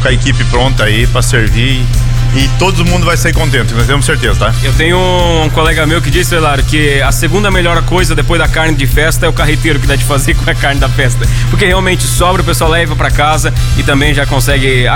com a equipe pronta aí pra servir e todo mundo vai sair contente, nós temos certeza, tá? Eu tenho um colega meu que disse, Hilário, que a segunda melhor coisa depois da carne de festa é o carreteiro que dá de fazer com a carne da festa, porque realmente sobra, o pessoal leva pra casa e também já consegue